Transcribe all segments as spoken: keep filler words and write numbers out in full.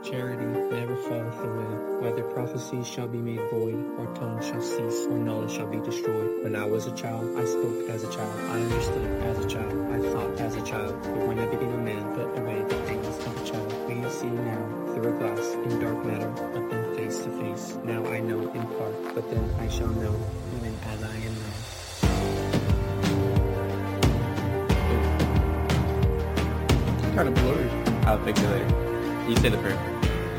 charity never falleth away. Whether prophecies shall be made void, or tongues shall cease, or knowledge shall be destroyed. When I was a child, I spoke as a child. I understood as a child. I thought as a child. But when I became a man, put away the things of a child. We see now through a glass, in dark matter, but then face to face. Now I know in part, but then I shall know, even as I am known. It's kind of blurry. I'll fix it later. You say the prayer.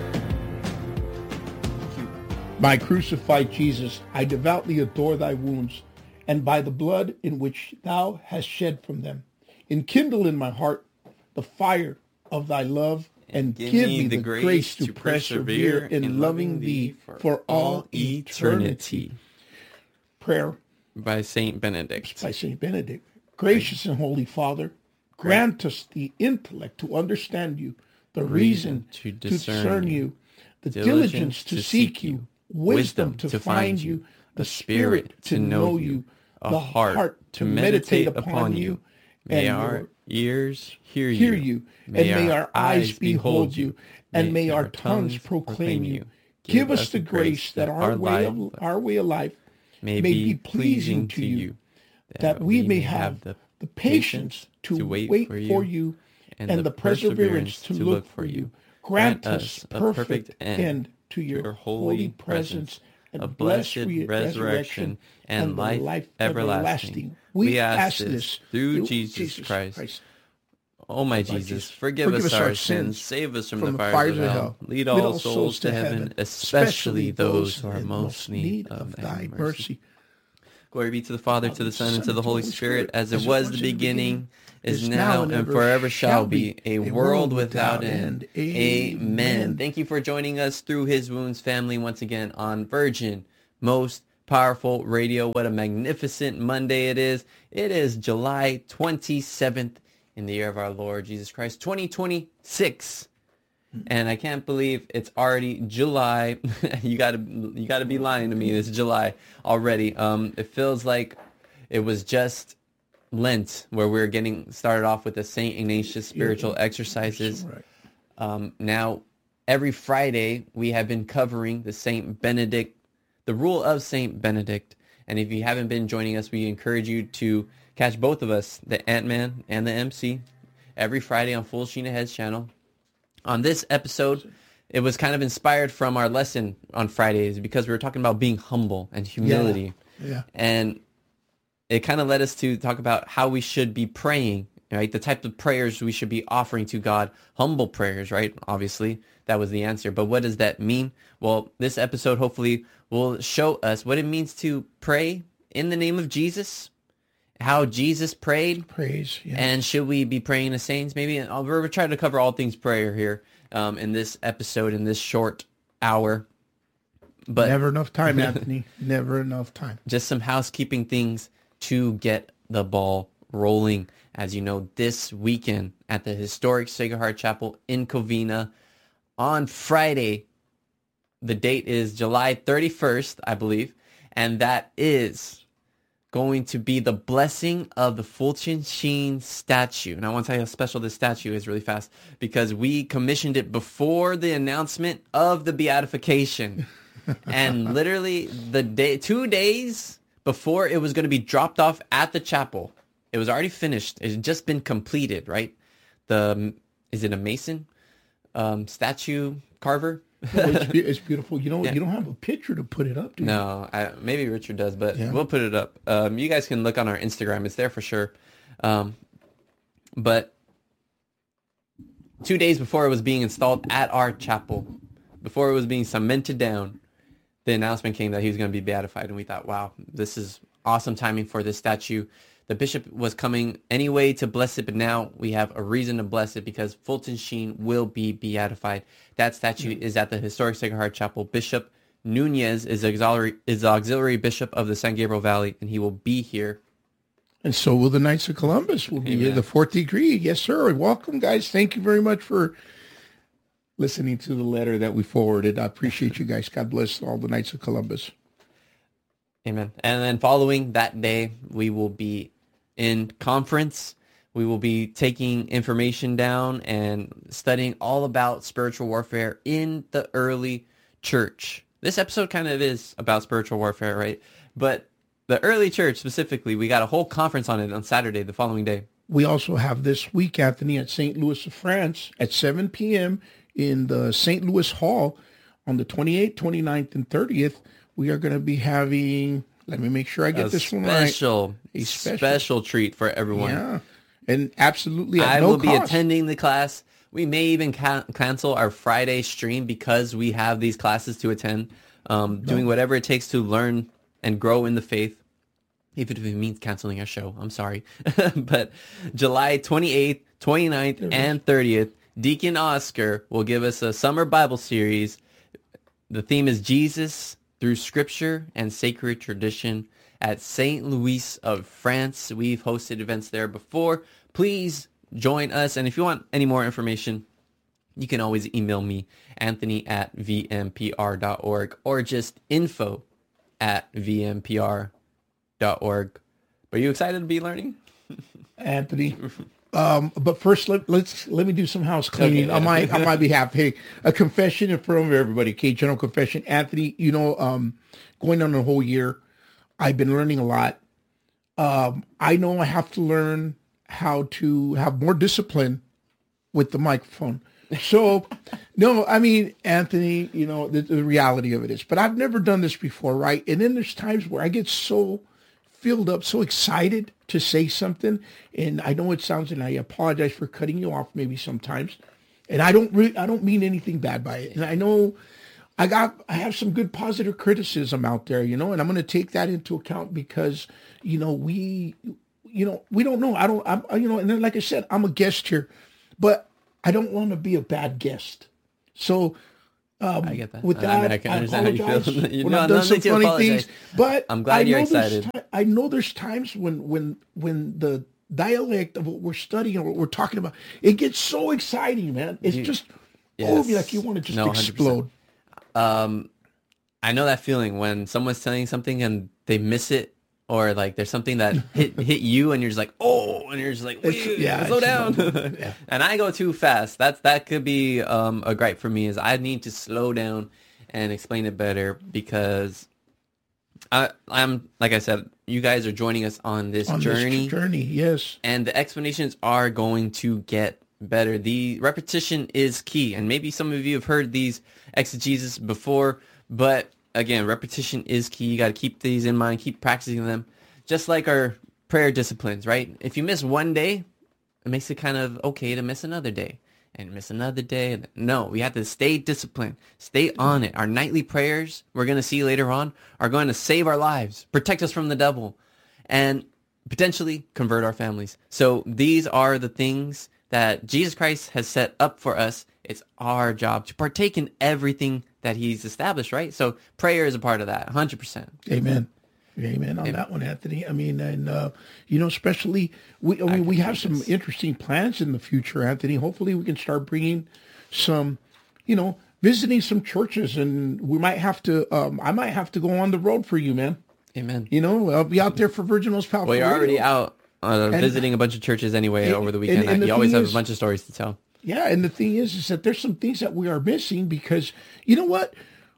My crucified Jesus, I devoutly adore thy wounds, and by the blood in which thou hast shed from them, enkindle in my heart the fire of thy love, and give, give me the, the grace, grace to persevere in, in loving thee for, for all eternity. eternity. Prayer by Saint Benedict. By Saint Benedict. Gracious and Holy Father, grant us the intellect to understand you, the reason, reason to, discern to discern you, the diligence, diligence to seek you, wisdom to, to find you, the spirit to know you, the heart to meditate upon you. May our ears hear you, hear you may and may our eyes behold you, and may our tongues proclaim you. Give us the grace that our way of, our way of life may be pleasing to you, that we may have the patience to wait for you, and the perseverance to look for you. Grant us a perfect end to your holy presence, a blessed resurrection, and life everlasting. We ask this through Jesus Christ. O my Jesus, forgive us our sins, save us from the fires of hell, lead all souls to heaven, especially those who are most in need of thy mercy. Glory be to the Father, to the Son, and to the Holy Spirit, as it was in the beginning, is now, and forever shall be, a world without end. Amen. Thank you for joining us through His Wounds family once again on Virgin Most Powerful Radio. What a magnificent Monday it is. It is July twenty-seventh in the year of our Lord Jesus Christ, twenty twenty-six. And I can't believe it's already July. you gotta, you gotta be lying to me. It's July already. Um, it feels like it was just Lent, where we we're getting started off with the Saint Ignatius spiritual yeah, exercises. Right. Um, now, every Friday we have been covering the Saint Benedict, the rule of Saint Benedict. And if you haven't been joining us, we encourage you to catch both of us, the Ant-Man and the M C, every Friday on Full Sheen Ahead's channel. On this episode, it was kind of inspired from our lesson on Fridays, because we were talking about being humble and humility. Yeah. yeah. And it kind of led us to talk about how we should be praying, right? The type of prayers we should be offering to God. Humble prayers, right? Obviously, that was the answer. But what does that mean? Well, this episode hopefully will show us what it means to pray in the name of Jesus, how Jesus prayed. Praise, yeah. And should we be praying the saints? Maybe I'll, we're trying to cover all things prayer here um, in this episode, in this short hour. But never enough time, Anthony. Never enough time. Just some housekeeping things to get the ball rolling. As you know, this weekend at the historic Sacred Heart Chapel in Covina on Friday, the date is July thirty-first, I believe, and that is going to be the blessing of the Fulton Sheen statue. And I want to tell you how special this statue is really fast, because we commissioned it before the announcement of the beatification. And literally the day, two days before it was going to be dropped off at the chapel, it was already finished. It had just been completed, right? The, is it a Mason um, statue carver? No, it's, be- it's beautiful. You know, yeah. You don't have a picture to put it up, do you? No, I, maybe Richard does, but yeah. We'll put it up. Um, you guys can look on our Instagram. It's there for sure. Um, but two days before it was being installed at our chapel, before it was being cemented down, the announcement came that he was going to be beatified, and we thought, wow, this is awesome timing for this statue. The bishop was coming anyway to bless it, but now we have a reason to bless it, because Fulton Sheen will be beatified. That statue mm-hmm. is at the historic Sacred Heart Chapel. Bishop Nunez is auxiliary, is the auxiliary bishop of the San Gabriel Valley, and he will be here. And so will the Knights of Columbus. Will be Amen. Here, the fourth degree. Yes, sir. Welcome, guys. Thank you very much for listening to the letter that we forwarded. I appreciate you guys. God bless all the Knights of Columbus. Amen. And then following that day, we will be in conference We will be taking information down and studying all about spiritual warfare in the early church. This episode kind of is about spiritual warfare, right? But the early church specifically, we got a whole conference on it on Saturday, the following day. We also have this week, Anthony, at Saint Louis of France at seven p.m. in the Saint Louis Hall on the twenty-eighth, twenty-ninth, and thirtieth. We are going to be having, let me make sure I get a this one special, right. A special, special treat for everyone. Yeah. And absolutely at I no will cost. be attending the class. We may even ca- cancel our Friday stream because we have these classes to attend, um, no. doing whatever it takes to learn and grow in the faith, even if it means canceling our show. I'm sorry. But July twenty-eighth, twenty-ninth, and thirtieth, Deacon Oscar will give us a summer Bible series. The theme is Jesus through Scripture and Sacred Tradition at Saint Louis of France. We've hosted events there before. Please join us. And if you want any more information, you can always email me, Anthony at v m p r dot org, or just info at v m p r dot org. Are you excited to be learning? Anthony, um, but first let, let's let me do some house cleaning okay, yeah. on my on my behalf. Hey, a confession in front of everybody. Okay, general confession. Anthony, you know, um, going on a whole year, I've been learning a lot. Um, I know I have to learn how to have more discipline with the microphone. So, no, I mean, Anthony, you know, the, the reality of it is, but I've never done this before, right? And then there's times where I get so filled up, so excited to say something. And I know it sounds, and I apologize for cutting you off maybe sometimes. And I don't really, I don't mean anything bad by it. And I know I got, I have some good positive criticism out there, you know, and I'm going to take that into account because, you know, we, you know, we don't know. I don't, I'm, you know, and then like I said, I'm a guest here, but I don't want to be a bad guest. So, um, I get that. With that, I, mean, I can understand I how you feel. You when know, I've done some funny apologize. things, but I'm glad I you're know excited. Ti- I know there's times when, when, when the dialect of what we're studying or what we're talking about, it gets so exciting, man. It's you, just, yes. oh, like you want to just no, explode. Um, I know that feeling when someone's telling you something and they miss it, or like there's something that hit hit you and you're just like, oh, and you're just like, wait, yeah, slow down. Yeah. And I go too fast. That's that could be um, a gripe for me is I need to slow down and explain it better because I, I'm like I said, you guys are joining us on this on journey. This journey, yes. And the explanations are going to get better. The repetition is key, and maybe some of you have heard these exegesis before, but again, repetition is key. You got to keep these in mind, keep practicing them. Just like our prayer disciplines, right? If you miss one day, it makes it kind of okay to miss another day and miss another day. No, we have to stay disciplined, stay on it. Our nightly prayers, we're going to see later on, are going to save our lives, protect us from the devil, and potentially convert our families. So these are the things that Jesus Christ has set up for us. It's our job to partake in everything that he's established, right? So prayer is a part of that, one hundred percent. Amen. Amen on Amen. That one, Anthony. I mean, and, uh, you know, especially, we, I mean, I we have some this. interesting plans in the future, Anthony. Hopefully we can start bringing some, you know, visiting some churches, and we might have to, um, I might have to go on the road for you, man. Amen. You know, I'll be out there for Virgin Most Powerful. Well, you're already out uh, and, visiting a bunch of churches anyway and, over the weekend. And, and you always have is, a bunch of stories to tell. Yeah, and the thing is, is that there's some things that we are missing because, you know what?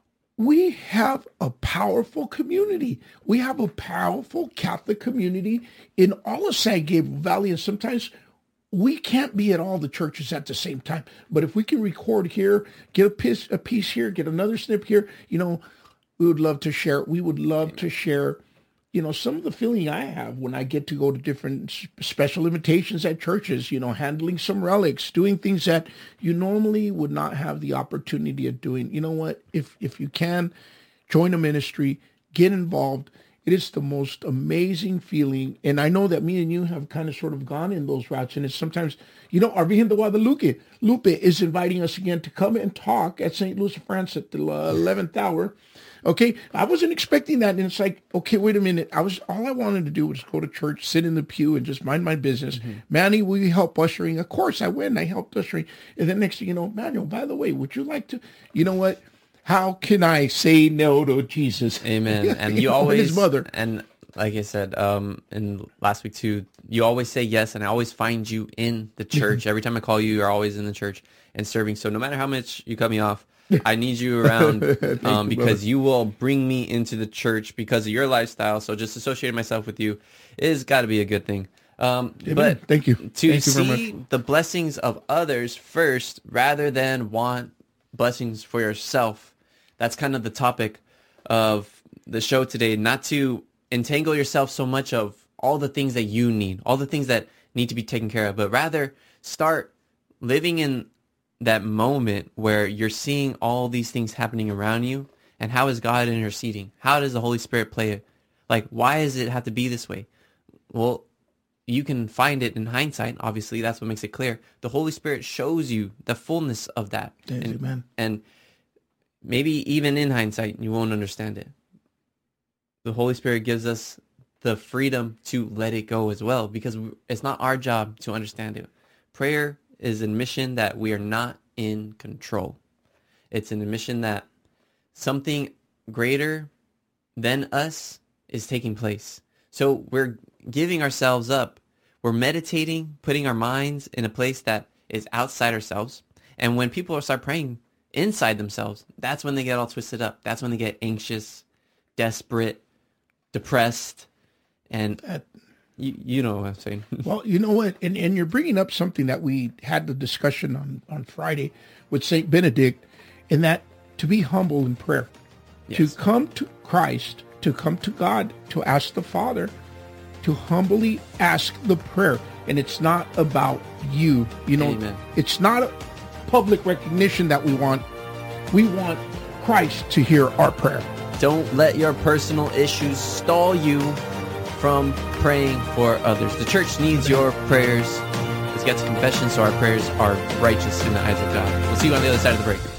We have a powerful community. We have a powerful Catholic community in all of San Gabriel Valley, and sometimes we can't be at all the churches at the same time. But if we can record here, get a piece, a piece here, get another snip here, you know, we would love to share. We would love to share, you know, some of the feeling I have when I get to go to different special invitations at churches, you know, handling some relics, doing things that you normally would not have the opportunity of doing. You know what? If if you can, join a ministry, get involved. It is the most amazing feeling. And I know that me and you have kind of sort of gone in those routes. And it's sometimes, you know, our Virgen de Guadalupe Lupe is inviting us again to come and talk at Saint Louis of France at the eleventh hour. Okay, I wasn't expecting that, and it's like, okay, wait a minute. I was all I wanted to do was go to church, sit in the pew, and just mind my business. Mm-hmm. Manny, will you help ushering? Of course, I went. I helped ushering, and then next thing you know, Manuel, by the way, would you like to? You know what? How can I say no to Jesus? Amen. And you always his mother. And like I said, um, in last week too, you always say yes, and I always find you in the church. Every time I call you, you're always in the church and serving. So no matter how much you cut me off, I need you around um, you, because you will bring me into the church because of your lifestyle. So just associating myself with you is got to be a good thing. Um, but thank you. To thank see you very much. the blessings of others first, rather than want blessings for yourself. That's kind of the topic of the show today. Not to entangle yourself so much of all the things that you need, all the things that need to be taken care of, but rather start living in that moment where you're seeing all these things happening around you. And how is God interceding? How does the Holy Spirit play it? Like, why does it have to be this way? Well, you can find it in hindsight. Obviously, that's what makes it clear. The Holy Spirit shows you the fullness of that. Yes, and, amen. And maybe even in hindsight, you won't understand it. The Holy Spirit gives us the freedom to let it go as well, because it's not our job to understand it. Prayer is an admission that we are not in control. It's an admission that something greater than us is taking place. So we're giving ourselves up. We're meditating, putting our minds in a place that is outside ourselves. And when people start praying inside themselves, that's when they get all twisted up. That's when they get anxious, desperate, depressed, and that, you, you know what I'm saying. Well, you know what? And, and you're bringing up something that we had the discussion on, on Friday with Saint Benedict, in that to be humble in prayer, yes. to come to Christ, to come to God, to ask the Father, to humbly ask the prayer. And it's not about you. You know, Amen. It's not a public recognition that we want. We want Christ to hear our prayer. Don't let your personal issues stall you from praying for others. The church needs your prayers. Let's get to confession so our prayers are righteous in the eyes of God. We'll see you on the other side of the break.